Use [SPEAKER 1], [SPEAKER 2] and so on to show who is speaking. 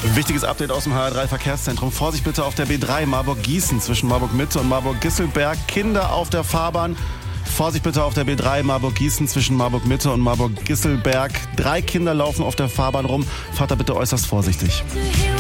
[SPEAKER 1] Wichtiges Update aus dem HR3 Verkehrszentrum. Vorsicht bitte auf der B3 Marburg-Gießen zwischen Marburg-Mitte und Marburg-Gisselberg. Kinder auf der Fahrbahn. Vorsicht bitte auf der B3 Marburg-Gießen zwischen Marburg-Mitte und Marburg-Gisselberg. 3 Kinder laufen auf der Fahrbahn rum. Fahrt da bitte äußerst vorsichtig.